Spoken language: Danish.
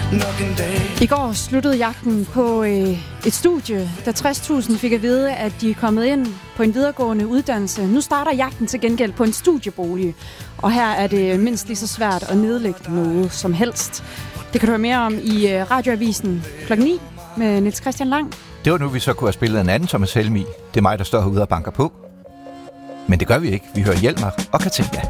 nok en dag. I går sluttede jagten på et studie, da 60.000 fik at vide, at de er kommet ind på en videregående uddannelse. Nu starter jagten til gengæld på en studiebolig, og her er det mindst lige så svært at nedlægge noget som helst. Det kan du høre mere om i Radioavisen kl. 9 med Niels Christian Lang. Det var nu, vi så kunne have spillet en anden Thomas Helmig. Det er mig, der står herude og banker på. Men det gør vi ikke. Vi hører Hjelmer og Katrinka.